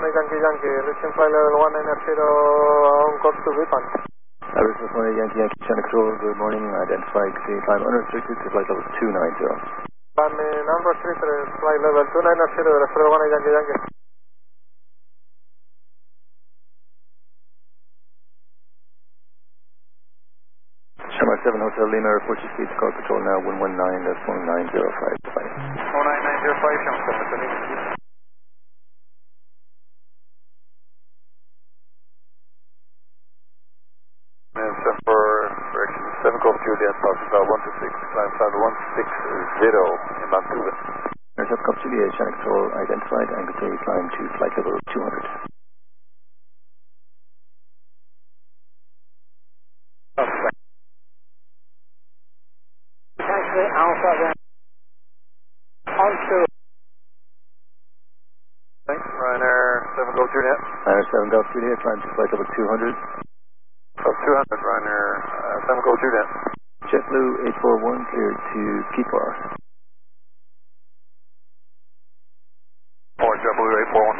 Yankee Yankee, reaching flight level 190 on course to Vipan. Resistance 1 Yankee Yankee, Channel Control, good morning, identify climb unrestricted to flight level 290. Climb unrestricted, flight level 290, refer 1 Yankee Yankee. Shamrock 7 Hotel Lima, report your speed to call control now, 119, that's 19055. 19905, Shamrock 7 Hotel Lima. Correction 7 Golf Juliet, South 126, climb South 160, inbound Cuba. Intercept Golf Juliet, Channel Control, identified, and continue climb to flight level 200. Taxi Alpha then, onto. Ryanair 7 Golf Juliet. Ryanair 7 Golf Juliet, climb to flight level 200. South 200, Ryanair 7 Golf Juliet. JetBlue 841, cleared to Keypor. Or JetBlue 841.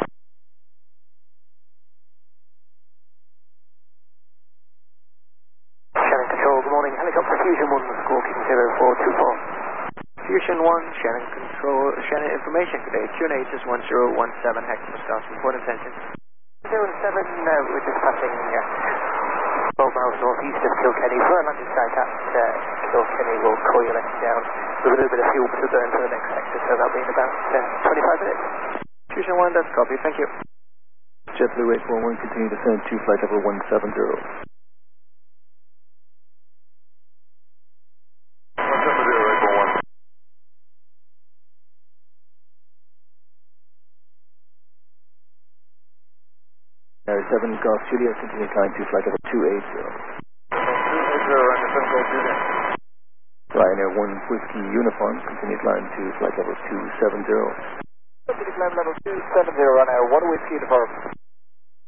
Shannon Control, good morning. Helicopter Fusion 1, squawking 0424. Fusion 1, Shannon Control, Shannon Information today. QNH is 1017, Hector Wisconsin, port intention. 07, we're just passing 12 miles northeast of Kilkenny for a landing site at Kilkenny. We'll call you letting down with a little bit of fuel to burn for the next sector, so that'll be in about 25 minutes. Fusion 1, that's copy, thank you. JetBlue 841, continue descent to flight level 170. Ryanair 7 Golf Juliet, continue climb to flight level 280. 280, Ryanair 7 Golf Juliet. Ryanair 1 Whiskey Uniform, continue climb to flight level 270. Continue climb level 270, Ryanair 1 Whiskey Uniform.